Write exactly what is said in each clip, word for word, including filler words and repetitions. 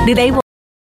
你哋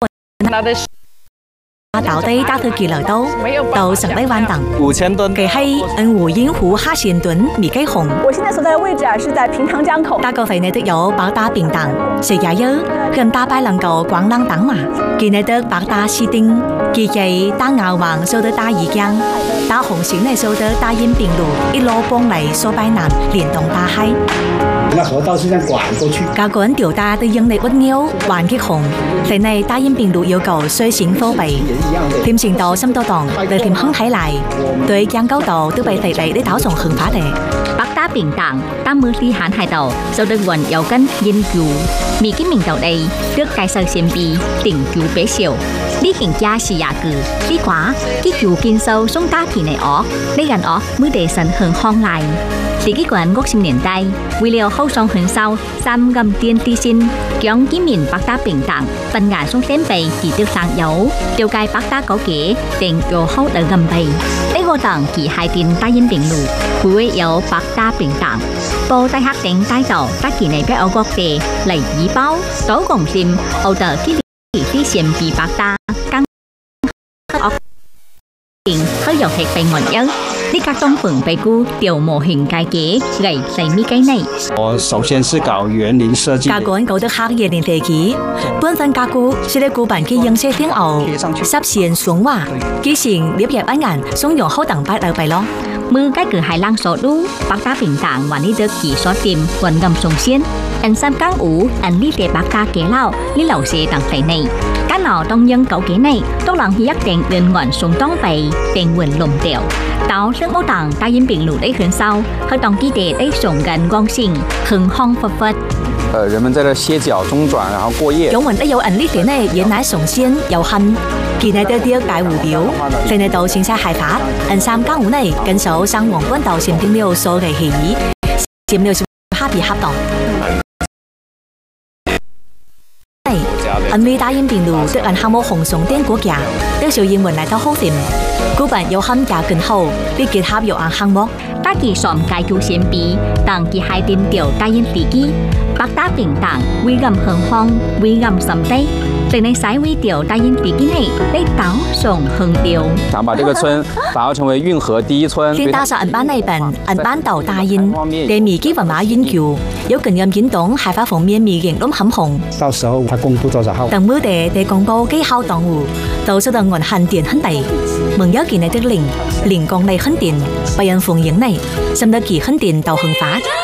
到底打到幾耐到？到上底灣等。 五千噸。 佢係恩湖煙湖下線墩米雞紅。 我現在所在的位置啊，是在平塘江口。 大個肥呢都有百打便當，食也有，跟大拜能夠廣浪等嘛。見呢得百打西丁，記記打牛王收得打二江，打紅線呢收得打煙邊路，一路幫嚟蘇拜南連動大海。 那河道是這樣拐過去。 教個人調打對應力屈腰，環擊紅，嚟呢打煙邊路要求水線貨幣。添前道深多檔，嚟添坑睇嚟，對江高道都被肥嚟啲島上橫發嘅。 百打便當，當มือที่หาร海道受到雲有根研究，มีกิ明道地được介紹先備定cứu比少，呢件家是也句，呢寡啲cứu建修送打田嚟學，呢人學每地神向康嚟。自己個人屋成年代，為了好上很少，三咁電地線，將幾面百打便當，分眼送點備而得上油，調介百打嗰幾定要好得咁備。呢個檔其係電大煙平路，會有百打便當，報大客定帶到大期內邊有各地嚟以包，多共線，後得幾年啲線比百打更惡定，佢又係被原因。呢家東phần被估調模型計嘅嚟細咪計呢？ 我首先是搞園林設計。 教官搞得客園林設計，本身教估是咧古板嘅形式點後，實現雙話，幾時列入一眼，送用好等擺落ไป咯。 มือใกล้เกิดหายล่างโสดูปักตาปิ่งต่างวันนี้เด็กกี่ซอสติมวันกำสงเซียนอันซ้ำก้างอูอันนี้เตะปักตาเกล้านี่เหล่าเสต่างใส่ในการเหล่าต้องยังเก่าเก๋ในต้องหลังที่ยักเต่งเดินก่อนส่งต้องไปเต่งวนลมเดี่ยวเต้าซึ่งโอ้ต่างตายินปิ่งหลุดได้ขืนเศร้าเขาต้องกี่เตะได้ส่งกันกองสิ่งขึงห้องฟัดฟัด呃，人们在这歇腳中轉，然後過夜。 有雲都有人呢啲呢，原來上仙有恨，見係啲啲大湖表，成日到先晒害法，人三江湖呢，跟手上黃冠道閃定了所嘅起義，閃了下邊恰當。因為打煙邊路對人項目紅送電國家，對小英文嚟到好掂，古板有冚價更好，啲結合有硬項目。 大幾上介叫先備，但佢係點調大煙地基，百打便當，威咁向康，威咁深低，令你使威調大煙地基呢，你島上橫調。 想把這個村打造成為運河第一村。 先打上銀班內邊，銀班道大煙，地米基文馬研究，有更任見懂係發方面面型攏很紅。 到時候他公布多少號？ 等每地地公布幾號檔戶，到時候銀行電很大，盟友見你的零零降你很電，不人奉迎你，甚至其很電到很發。